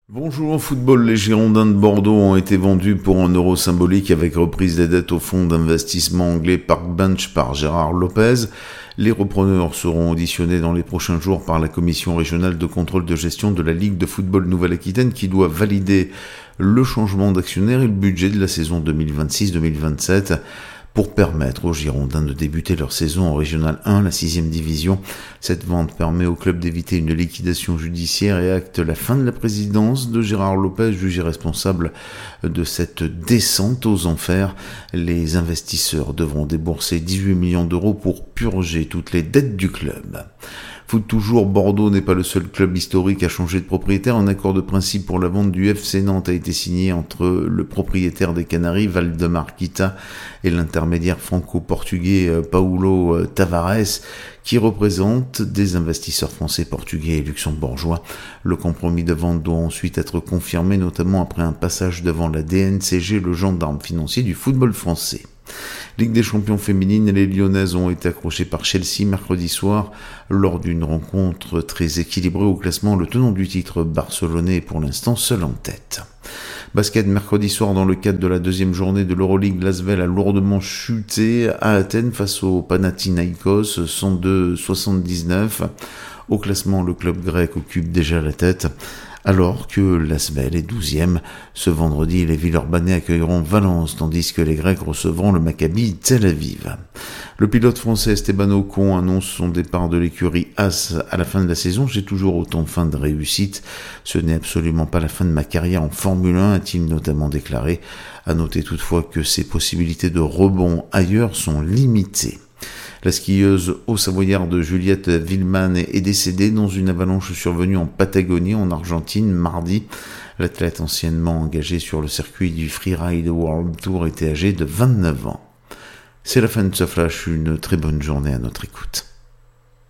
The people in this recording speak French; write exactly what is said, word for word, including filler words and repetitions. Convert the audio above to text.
Bonjour au football, les Girondins de Bordeaux ont été vendus pour un euro symbolique avec reprise des dettes au fonds d'investissement anglais Park Bench par Gérard Lopez. Les repreneurs seront auditionnés dans les prochains jours par la commission régionale de contrôle de gestion de la Ligue de football Nouvelle-Aquitaine qui doit valider le changement d'actionnaire et le budget de la saison deux mille vingt-six deux mille vingt-sept. Pour permettre aux Girondins de débuter leur saison en Régional un, la sixième division. Cette vente permet au club d'éviter une liquidation judiciaire et acte la fin de la présidence de Gérard Lopez, jugé responsable de cette descente aux enfers. Les investisseurs devront débourser dix-huit millions d'euros pour purger toutes les dettes du club. Foot toujours, Bordeaux n'est pas le seul club historique à changer de propriétaire. Un accord de principe pour la vente du F C Nantes a été signé entre le propriétaire des Canaries, Valdemar Kita, et l'intermédiaire franco-portugais Paulo Tavares, qui représente des investisseurs français, portugais et luxembourgeois. Le compromis de vente doit ensuite être confirmé, notamment après un passage devant la D N C G, le gendarme financier du football français. Ligue des champions féminines, les Lyonnaises ont été accrochées par Chelsea mercredi soir lors d'une rencontre très équilibrée au classement. Le tenant du titre barcelonais est pour l'instant seul en tête. Basket mercredi soir dans le cadre de la deuxième journée de l'Euroleague, l'Asvel a lourdement chuté à Athènes face au Panathinaïkos cent deux à soixante-dix-neuf. Au classement, le club grec occupe déjà la tête, alors que l'Asvel est douzième. Ce vendredi, les Villeurbanais accueilleront Valence, tandis que les Grecs recevront le Maccabi Tel Aviv. Le pilote français Esteban Ocon annonce son départ de l'écurie As à la fin de la saison. J'ai toujours autant faim de réussite. Ce n'est absolument pas la fin de ma carrière en Formule un, a-t-il notamment déclaré. À noter toutefois que ses possibilités de rebond ailleurs sont limitées. La skieuse haut-savoyarde Juliette Willeman est décédée dans une avalanche survenue en Patagonie, en Argentine, mardi. L'athlète anciennement engagé sur le circuit du Freeride World Tour était âgé de vingt-neuf ans. C'est la fin de ce flash, une très bonne journée à notre écoute.